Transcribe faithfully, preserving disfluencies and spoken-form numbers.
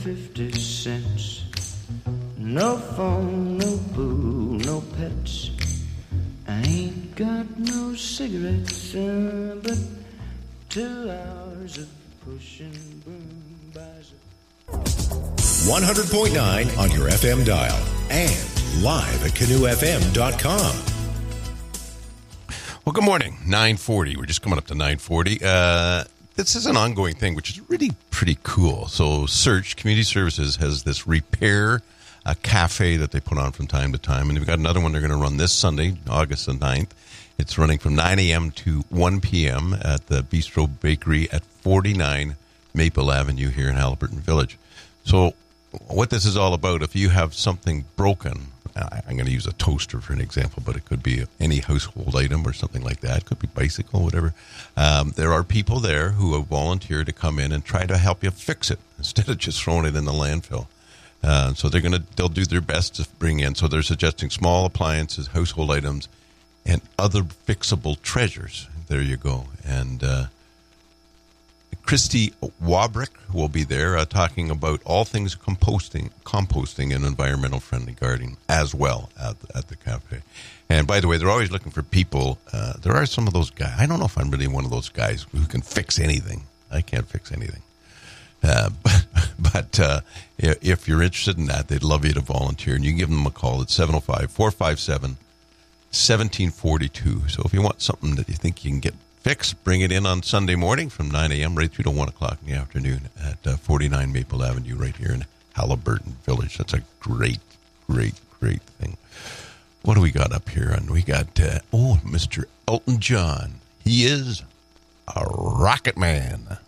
fifty cents. No phone, no boo, no pets. I ain't got no cigarettes, uh, but two hours of pushing broom buys a... one hundred point nine on your F M dial and live at canoe f m dot com. Well, good morning. nine forty. We're just coming up to nine forty. Uh, this is an ongoing thing, which is really pretty cool. So Search Community Services has this repair a cafe that they put on from time to time. And we've got another one they're going to run this Sunday, August the ninth. It's running from nine a.m. to one p.m. at the Bistro Bakery at forty-nine Maple Avenue here in Haliburton Village. So what this is all about, if you have something broken, I'm going to use a toaster for an example, but it could be any household item or something like that. It could be bicycle, whatever. Um, there are people there who have volunteered to come in and try to help you fix it instead of just throwing it in the landfill. Uh, so they're going to, they'll do their best to bring in. So they're suggesting small appliances, household items, and other fixable treasures. There you go. And uh, Christy Wabrick will be there uh, talking about all things composting, composting and environmental friendly gardening as well at, at the cafe. And by the way, they're always looking for people. Uh, there are some of those guys. I don't know if I'm really one of those guys who can fix anything. I can't fix anything. Uh, but but uh, if you're interested in that, they'd love you to volunteer. And you can give them a call at seven oh five, four five seven, one seven four two. So if you want something that you think you can get fixed, bring it in on Sunday morning from nine a.m. right through to one o'clock in the afternoon at uh, forty-nine Maple Avenue right here in Haliburton Village. That's a great, great, great thing. What do we got up here? And we got, uh, oh, Mister Elton John. He is a rocket man.